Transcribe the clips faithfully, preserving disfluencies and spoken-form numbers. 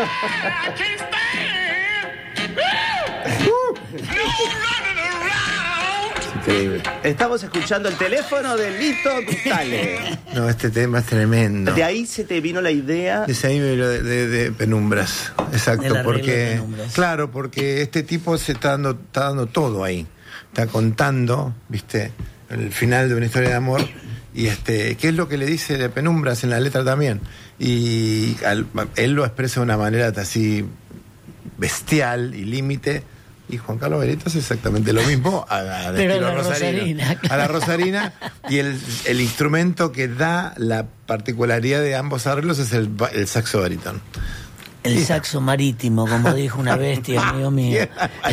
Increíble. Estamos escuchando el teléfono de Lito Vitale. No, este tema es tremendo. De ahí se te vino la idea. De ahí me vino de, de, de Penumbras. Exacto, porque. Penumbras. Claro, porque este tipo se está dando, está dando todo ahí. Está contando, viste, el final de una historia de amor. Y este, ¿qué es lo que le dice de Penumbras en la letra también? Y al, él lo expresa de una manera así bestial y límite. Y Juan Carlos Benito es exactamente lo mismo a, a, Pero estilo la rosarina, rosarina. a la rosarina. Y el, el instrumento que da la particularidad de ambos arreglos es el, el saxo barítono. El Sí. saxo marítimo, como dijo una bestia, amigo mío.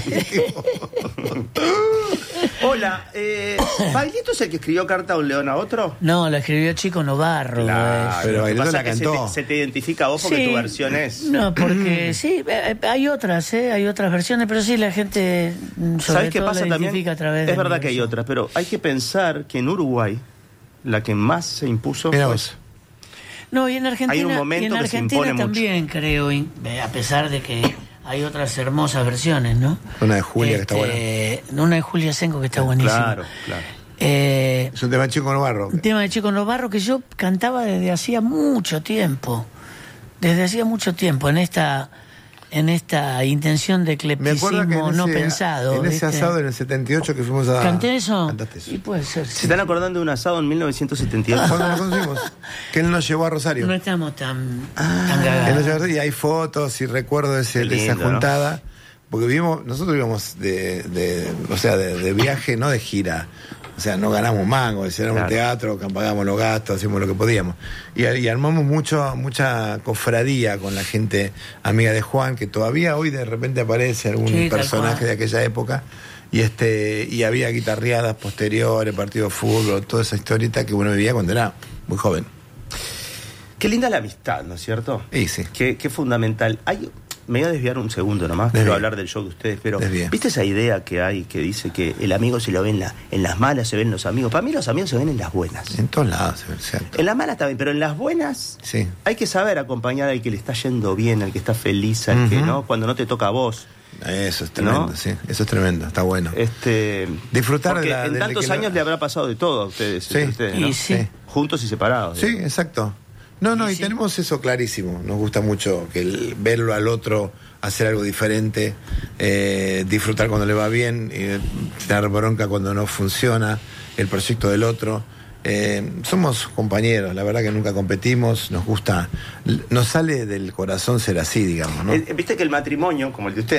Hola, eh, ¿Bailito es el que escribió Carta a un león a otro? No, la escribió Chico Novarro. Claro, pero lo que Bailito pasa la es que cantó. Se te, se te identifica a vos porque Sí, tu versión es. No, porque sí, eh, hay otras, ¿eh? Hay otras versiones, pero sí, la gente mm, sobre ¿Sabes qué todo pasa la también? identifica a través Es de verdad mi que hay versión. otras, pero hay que pensar que en Uruguay la que más se impuso Mira fue. vos. No, y en Argentina, Hay un momento y en que se Argentina impone también, creo, y- a pesar de que hay otras hermosas versiones, ¿no? Una de Julia que está buena. buena. Una de Julia Senco que está buenísima. Claro, claro. Eh, Es un tema de Chico Novarro. un tema de Chico Novarro que yo cantaba desde hacía mucho tiempo. Desde hacía mucho tiempo, en esta en esta intención de Me acuerdo que eclecticismo en no ese, pensado. en ese ¿viste? asado en el setenta y ocho que fuimos a... ¿Canté eso? Cantaste eso. Y puede ser. ¿Se sí. están acordando de un asado en mil novecientos setenta y ocho? ¿Cuándo lo conocimos? Que él nos llevó a Rosario. No estamos tan, Ah, tan él nos cagados. llevó a Rosario y hay fotos y recuerdo de, ese, Qué de esa lindo, ¿no? juntada. Porque vivimos, nosotros íbamos de, de, o sea, de, de viaje, no de gira. O sea, no ganamos mango, hicimos Claro. teatro, pagamos los gastos, hacíamos lo que podíamos. Y, y armamos mucho, mucha cofradía con la gente amiga de Juan, que todavía hoy de repente aparece algún Sí, tal personaje cual. de aquella época. Y este y había guitarreadas posteriores, partido de fútbol, toda esa historieta que uno vivía cuando era muy joven. Qué linda la amistad, ¿no es cierto? Y sí. Qué, qué fundamental. Hay, me voy a desviar un segundo nomás, Desvía. quiero hablar del show de ustedes, pero Desvía. ¿viste esa idea que hay que dice que el amigo se lo ve en, la, en las malas, se ven los amigos? Para mí los amigos se ven en las buenas. En todos lados, ¿cierto? En las malas también, pero en las buenas Sí. hay que saber acompañar al que le está yendo bien, al que está feliz, al que Ujú. no, cuando no te toca a vos. Eso es tremendo, ¿No? sí. Eso es tremendo, está bueno. Este, Disfrutar porque de la- en de- de tantos que años la- le habrá pasado de todo a ustedes, Sí. entre ustedes, ¿no? Y sí. Juntos y separados. Sí, digamos. exacto. No, no, Y y, sí. tenemos eso clarísimo. Nos gusta mucho que el- verlo al otro, hacer algo diferente, eh, disfrutar cuando le va bien, y tener bronca cuando no funciona el proyecto del otro. Eh, somos compañeros, la verdad que nunca competimos, nos gusta, nos sale del corazón ser así, digamos, ¿no? Eh, Viste que el matrimonio, como el de ustedes,